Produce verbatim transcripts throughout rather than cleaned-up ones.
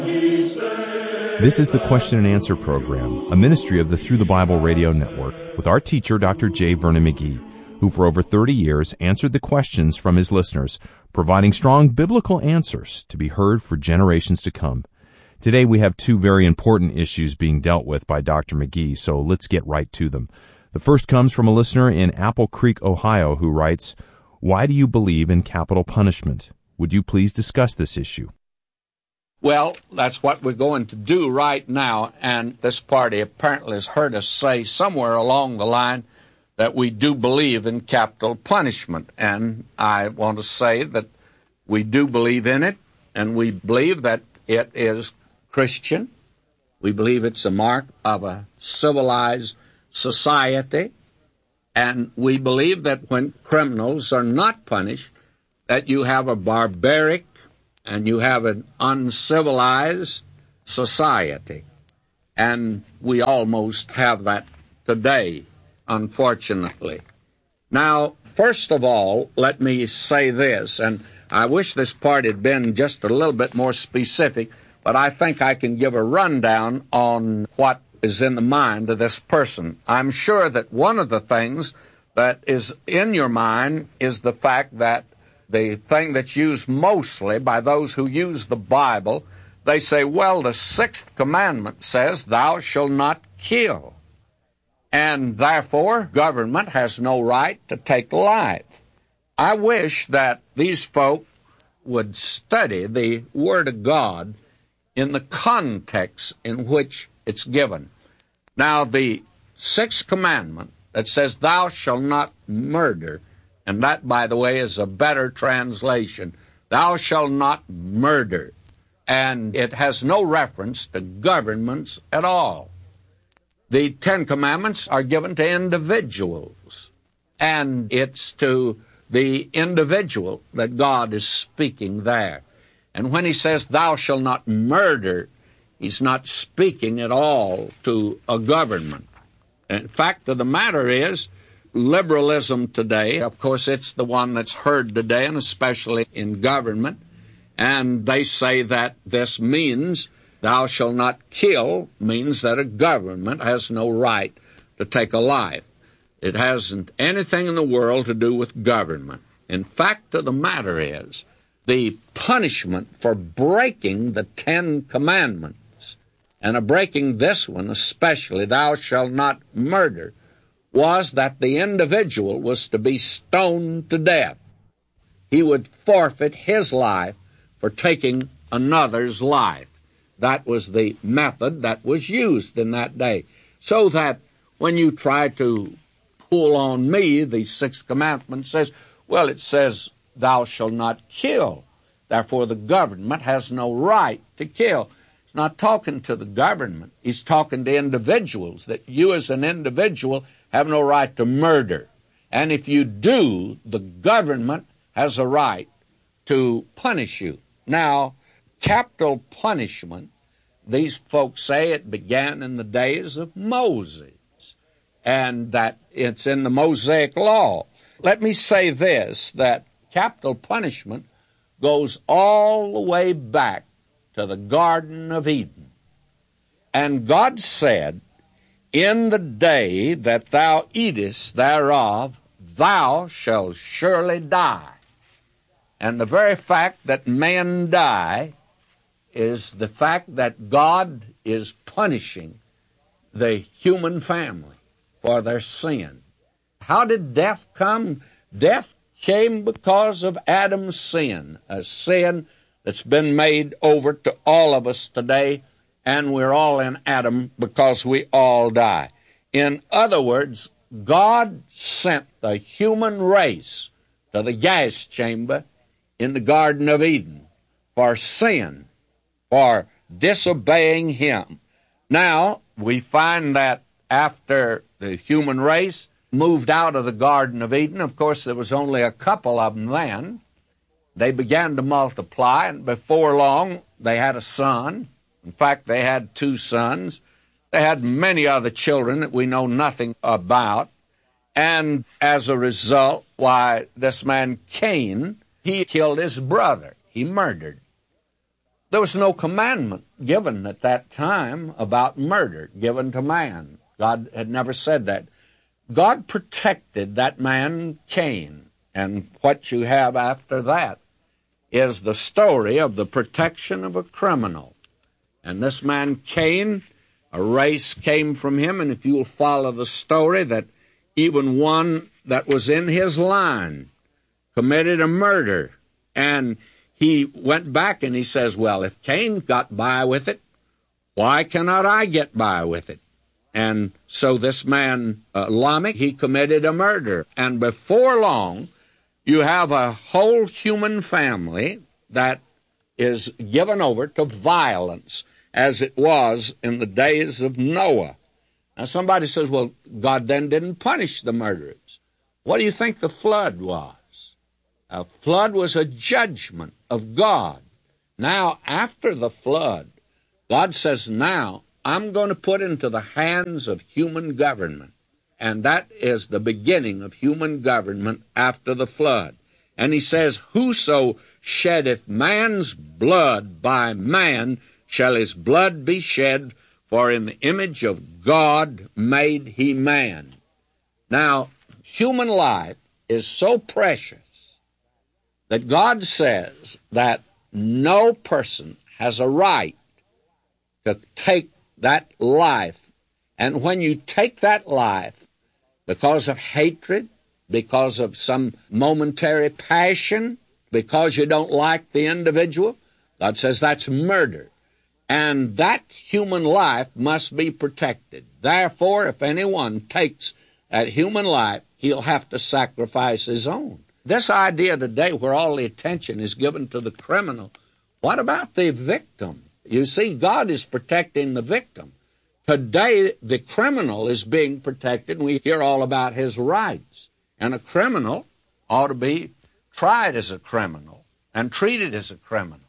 This is the Question and Answer program, a ministry of the Through the Bible Radio Network, with our teacher, Doctor J. Vernon McGee, who for over thirty years answered the questions from his listeners, providing strong biblical answers to be heard for generations to come. Today we have two very important issues being dealt with by Doctor McGee, so let's get right to them. The first comes from a listener in Apple Creek, Ohio, who writes, "Why do you believe in capital punishment? Would you please discuss this issue?" Well, that's what we're going to do right now, and this party apparently has heard us say somewhere along the line that we do believe in capital punishment, and I want to say that we do believe in it, and we believe that it is Christian. We believe it's a mark of a civilized society, and we believe that when criminals are not punished, that you have a barbaric and you have an uncivilized society. And we almost have that today, unfortunately. Now, first of all, let me say this, and I wish this part had been just a little bit more specific, but I think I can give a rundown on what is in the mind of this person. I'm sure that one of the things that is in your mind is the fact that the thing that's used mostly by those who use the Bible, they say, well, the sixth commandment says, thou shalt not kill. And therefore, government has no right to take life. I wish that these folk would study the Word of God in the context in which it's given. Now, the sixth commandment that says, thou shalt not murder, and that, by the way, is a better translation. Thou shalt not murder. And it has no reference to governments at all. The Ten Commandments are given to individuals. And it's to the individual that God is speaking there. And when he says, thou shalt not murder, he's not speaking at all to a government. In fact, of the matter is, liberalism today, of course, it's the one that's heard today, and especially in government, and they say that this means thou shalt not kill, means that a government has no right to take a life. It hasn't anything in the world to do with government. In fact, of the matter is, the punishment for breaking the Ten Commandments, and of breaking this one especially, thou shalt not murder, was that the individual was to be stoned to death. He would forfeit his life for taking another's life. That was the method that was used in that day. So that when you try to pull on me, the sixth commandment says, well, it says, thou shalt not kill. Therefore, the government has no right to kill. He's not talking to the government. He's talking to individuals, that you as an individual have no right to murder. And if you do, the government has a right to punish you. Now, capital punishment, these folks say it began in the days of Moses, and that it's in the Mosaic Law. Let me say this, that capital punishment goes all the way back to the Garden of Eden. And God said, in the day that thou eatest thereof, thou shalt surely die. And the very fact that men die is the fact that God is punishing the human family for their sin. How did death come? Death came because of Adam's sin, a sin that's been made over to all of us today, and we're all in Adam because we all die. In other words, God sent the human race to the gas chamber in the Garden of Eden for sin, for disobeying Him. Now, we find that after the human race moved out of the Garden of Eden, of course, there was only a couple of them then. They began to multiply, and before long, they had a son. In fact, they had two sons. They had many other children that we know nothing about. And as a result, why, this man Cain, he killed his brother. He murdered. There was no commandment given at that time about murder given to man. God had never said that. God protected that man Cain, and what you have after that is the story of the protection of a criminal. And this man Cain, a race came from him, and if you'll follow the story, that even one that was in his line committed a murder, and he went back and he says, well, if Cain got by with it, why cannot I get by with it? And so this man, uh, Lamech, he committed a murder. And before long, you have a whole human family that is given over to violence, as it was in the days of Noah. Now somebody says, well, God then didn't punish the murderers. What do you think the flood was? A flood was a judgment of God. Now, after the flood, God says, now, I'm going to put into the hands of human government. And that is the beginning of human government after the flood. And he says, whoso sheddeth man's blood, by man shall his blood be shed, for in the image of God made he man. Now, human life is so precious that God says that no person has a right to take that life. And when you take that life because of hatred, because of some momentary passion, because you don't like the individual, God says that's murder. And that human life must be protected. Therefore, if anyone takes that human life, he'll have to sacrifice his own. This idea today where all the attention is given to the criminal, what about the victim? You see, God is protecting the victim. Today, the criminal is being protected, and we hear all about his rights. And a criminal ought to be tried as a criminal and treated as a criminal.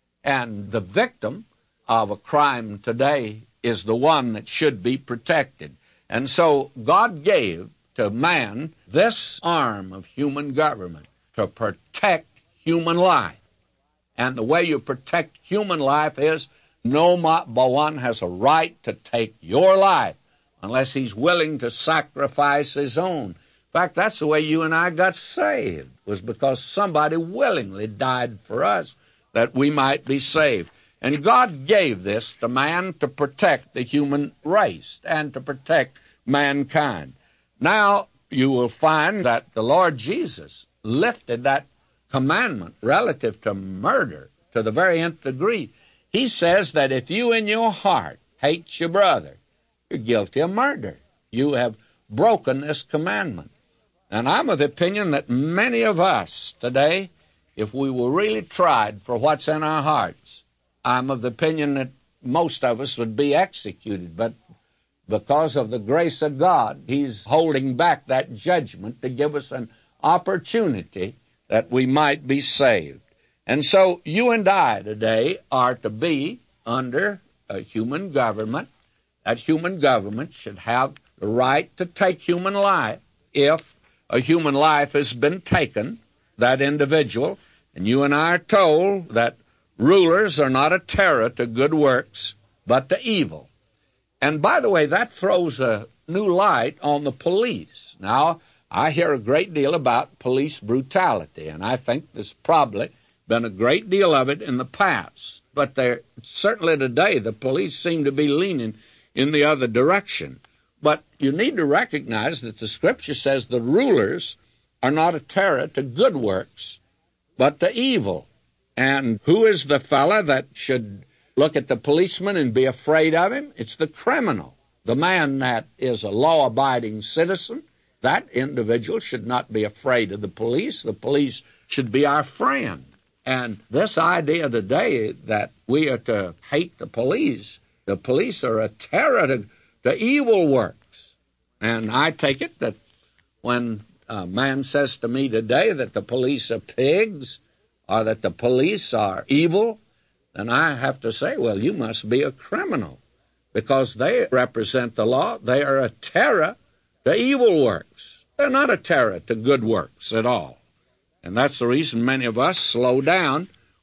And the victim of a crime today is the one that should be protected. And so God gave to man this arm of human government to protect human life. And the way you protect human life is no one has a right to take your life unless he's willing to sacrifice his own. In fact, that's the way you and I got saved, was because somebody willingly died for us that we might be saved. And God gave this to man to protect the human race and to protect mankind. Now, you will find that the Lord Jesus lifted that commandment relative to murder to the very nth degree. He says that if you in your heart hate your brother, you're guilty of murder. You have broken this commandment. And I'm of the opinion that many of us today, if we were really tried for what's in our hearts, I'm of the opinion that most of us would be executed. But because of the grace of God, he's holding back that judgment to give us an opportunity that we might be saved. And so you and I today are to be under a human government. That human government should have the right to take human life. If a human life has been taken, that individual, and you and I are told that rulers are not a terror to good works, but to evil. And by the way, that throws a new light on the police. Now, I hear a great deal about police brutality, and I think there's probably been a great deal of it in the past. But there, certainly today, the police seem to be leaning in the other direction. But you need to recognize that the Scripture says the rulers are not a terror to good works, but to evil. And who is the fellow that should look at the policeman and be afraid of him? It's the criminal. The man that is a law-abiding citizen, that individual should not be afraid of the police. The police should be our friend. And this idea today that we are to hate the police, the police are a terror to, to evil works. And I take it that when a man says to me today that the police are pigs or that the police are evil, then I have to say, well, you must be a criminal, because they represent the law. They are a terror to evil works. They're not a terror to good works at all. And that's the reason many of us slow down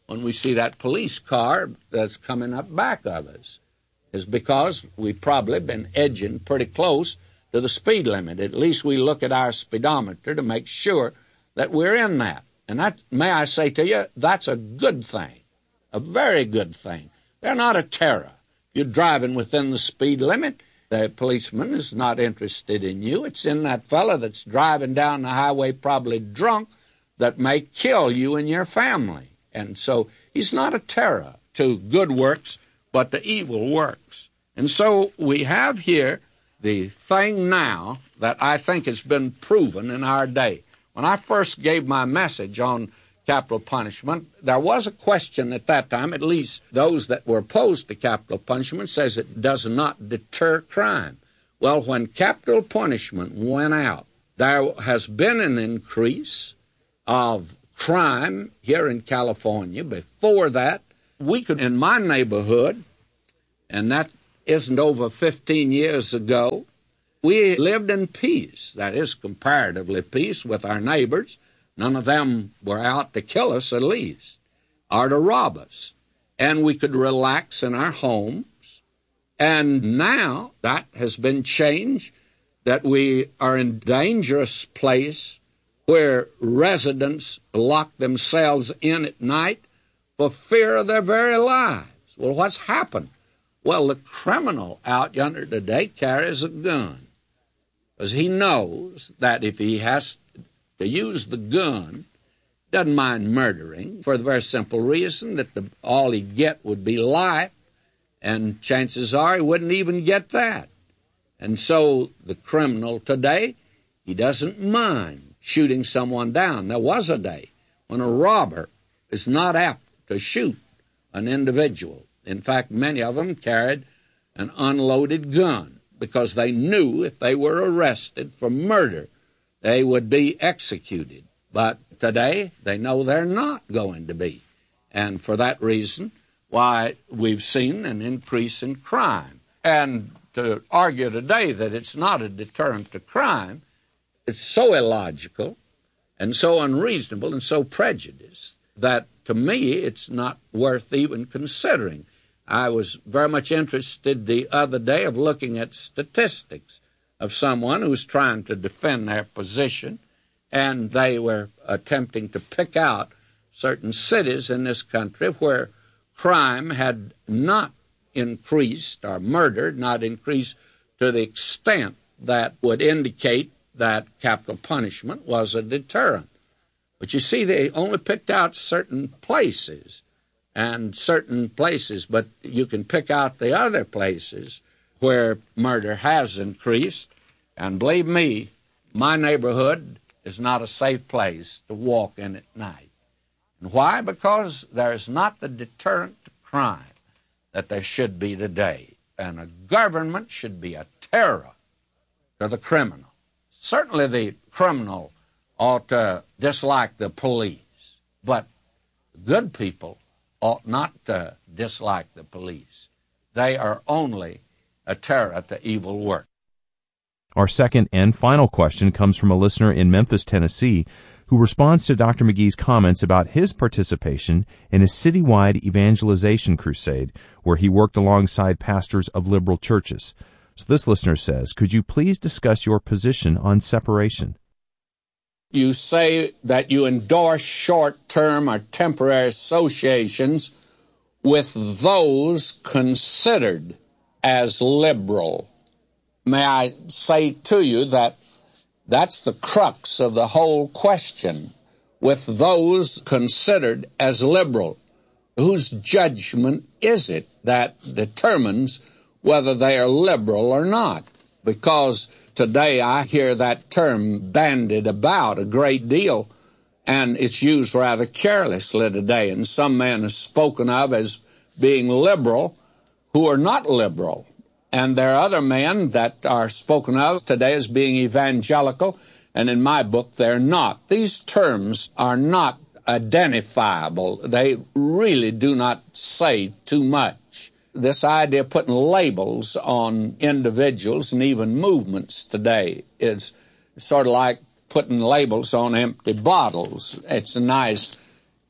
when we see that police car that's coming up back of us is because we've probably been edging pretty close to the speed limit. At least we look at our speedometer to make sure that we're in that. And that, may I say to you, that's a good thing, a very good thing. They're not a terror. If you're driving within the speed limit, the policeman is not interested in you. It's in that fellow that's driving down the highway probably drunk that may kill you and your family. And so he's not a terror to good works, but to evil works. And so we have here the thing now that I think has been proven in our day. When I first gave my message on capital punishment, there was a question at that time, at least those that were opposed to capital punishment says it does not deter crime. Well, when capital punishment went out, there has been an increase of crime here in California. Before that, we could, in my neighborhood, and that isn't over fifteen years ago, we lived in peace, that is, comparatively peace with our neighbors. None of them were out to kill us, at least, or to rob us. And we could relax in our homes. And now that has been changed, that we are in a dangerous place where residents lock themselves in at night for fear of their very lives. Well, what's happened? Well, the criminal out yonder today carries a gun, because he knows that if he has to use the gun, doesn't mind murdering, for the very simple reason that the, all he'd get would be life, and chances are he wouldn't even get that. And so the criminal today, he doesn't mind shooting someone down. There was a day when a robber is not apt to shoot an individual. In fact, many of them carried an unloaded gun because they knew if they were arrested for murder, they would be executed. But today, they know they're not going to be. And for that reason, why we've seen an increase in crime. And to argue today that it's not a deterrent to crime, it's so illogical and so unreasonable and so prejudiced that, to me, it's not worth even considering. I was very much interested the other day of looking at statistics of someone who's trying to defend their position, and they were attempting to pick out certain cities in this country where crime had not increased, or murder not increased to the extent that would indicate that capital punishment was a deterrent. But you see, they only picked out certain places and certain places, but you can pick out the other places where murder has increased. And believe me, my neighborhood is not a safe place to walk in at night. And why? Because there's not the deterrent to crime that there should be today. And a government should be a terror to the criminal. Certainly the criminal ought to dislike the police, but good people ought not to dislike the police. They are only a terror to evil work. Our second and final question comes from a listener in Memphis, Tennessee, who responds to Doctor McGee's comments about his participation in a citywide evangelization crusade where he worked alongside pastors of liberal churches. So this listener says, could you please discuss your position on separation? You say that you endorse short-term or temporary associations with those considered as liberal. May I say to you that that's the crux of the whole question, with those considered as liberal. Whose judgment is it that determines whether they are liberal or not? Because today I hear that term bandied about a great deal, and it's used rather carelessly today. And some men are spoken of as being liberal who are not liberal. And there are other men that are spoken of today as being evangelical, and in my book they're not. These terms are not identifiable. They really do not say too much. This idea of putting labels on individuals and even movements today is sort of like putting labels on empty bottles. It's a nice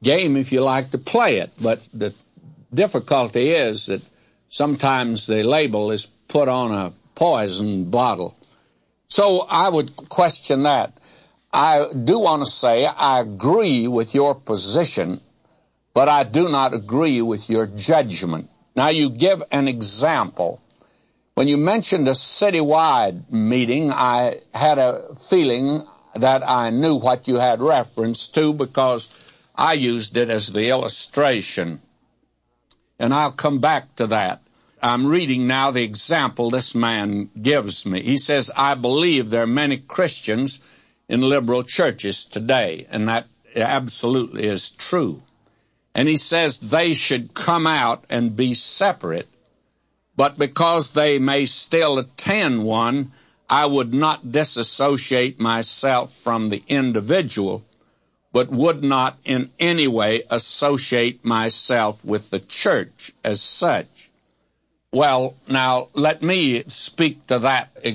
game if you like to play it, but the difficulty is that sometimes the label is put on a poison bottle. So I would question that. I do want to say I agree with your position, but I do not agree with your judgment. Now, you give an example. When you mentioned a citywide meeting, I had a feeling that I knew what you had reference to because I used it as the illustration. And I'll come back to that. I'm reading now the example this man gives me. He says, I believe there are many Christians in liberal churches today, and that absolutely is true. And he says they should come out and be separate, but because they may still attend one, I would not disassociate myself from the individual, but would not in any way associate myself with the church as such. Well, now, let me speak to that